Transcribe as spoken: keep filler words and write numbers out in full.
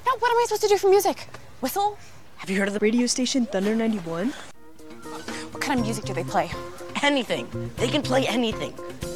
Now, what am I supposed to do for music? Whistle? Have you heard of the radio station Thunder ninety-one? What kind of music do they play? Anything. They can play anything.